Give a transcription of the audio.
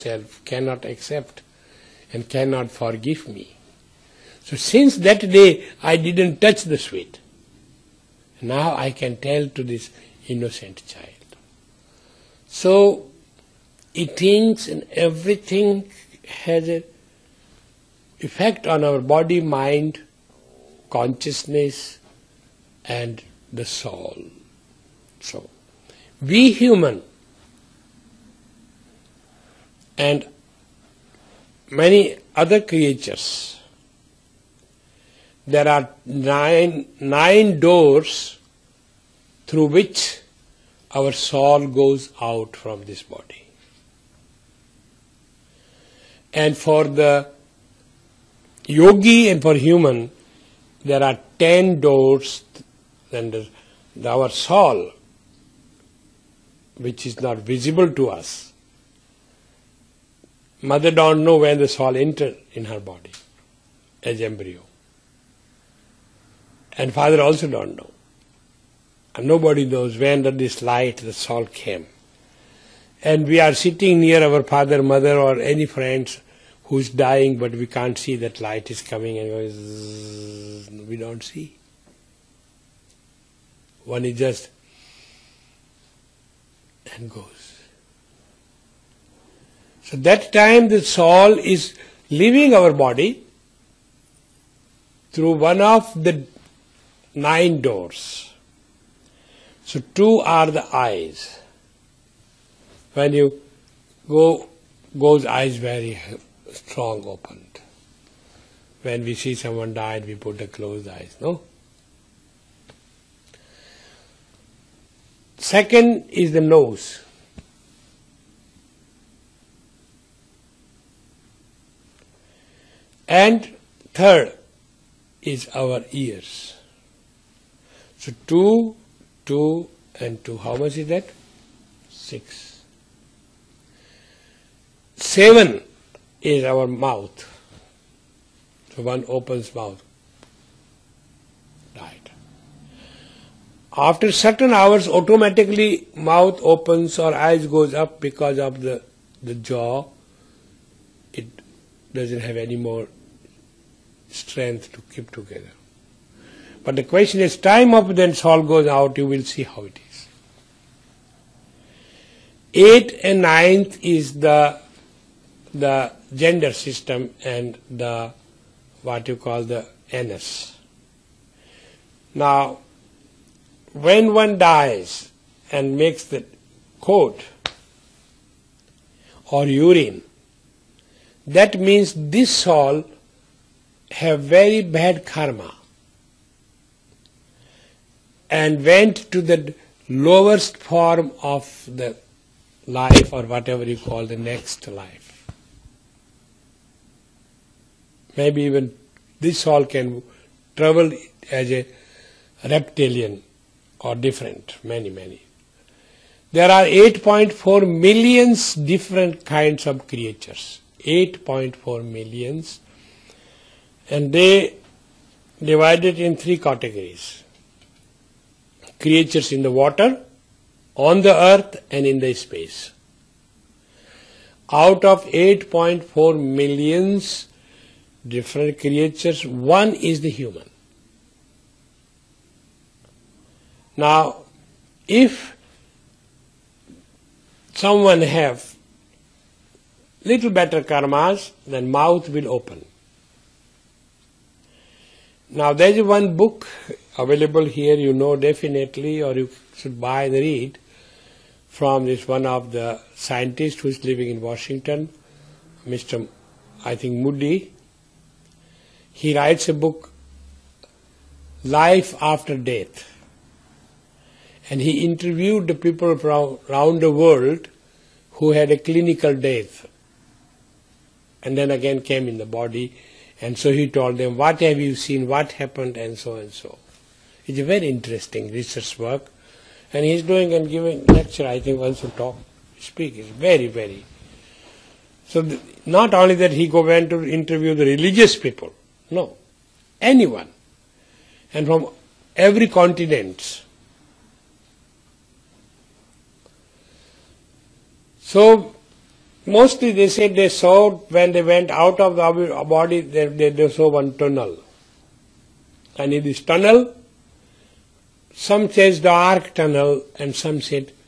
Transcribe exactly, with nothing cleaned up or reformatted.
self cannot accept and cannot forgive me. So since that day I didn't touch the sweet. Now I can tell to this innocent child. So eatings and everything has an effect on our body, mind, consciousness and the soul. So we human and many other creatures, there are nine, nine doors through which our soul goes out from this body. And for the yogi and for human, there are ten doors, and our soul, which is not visible to us. Mother don't know when the soul entered in her body as embryo. And father also don't know. And nobody knows when this light, the soul came. And we are sitting near our father, mother or any friends who's dying, but we can't see that light is coming and going zzz, we don't see. One is just and goes. So that time the soul is leaving our body through one of the nine doors. So two are the eyes. When you go, goes eyes very strong opened. When we see someone died, we put the closed eyes, no? Second is the nose. And third is our ears. So two, two and two. How much is that? Six. Seven is our mouth. So one opens mouth. Died. After certain hours, automatically mouth opens or eyes goes up because of the, the jaw. It doesn't have any more strength to keep together. But the question is, time up then soul goes out, you will see how it is. Eighth and ninth is the the gender system and the what you call the anus. Now, when one dies and makes the coat or urine, that means this soul have very bad karma and went to the lowest form of the life or whatever you call the next life. Maybe even this soul can travel as a reptilian or different, many, many. There are eight point four millions different kinds of creatures. eight point four millions. And they divided in three categories. Creatures in the water, on the earth and in the space. Out of eight point four millions different creatures, one is the human. Now, if someone have little better karmas, then mouth will open. Now there is one book available here, you know definitely, or you should buy and read, from this one of the scientists who is living in Washington, Mister I think Moody. He writes a book, Life After Death. And he interviewed the people from around the world who had a clinical death and then again came in the body. And so he told them, what have you seen, what happened, and so and so. It's a very interesting research work. And he's doing and giving lecture, I think, also talk, speak. It's very, very. So th- not only that he go went to interview the religious people, no, anyone. And from every continent. So Mostly they said they saw when they went out of the body, they, they, they saw one tunnel. And in this tunnel, some says dark tunnel and some said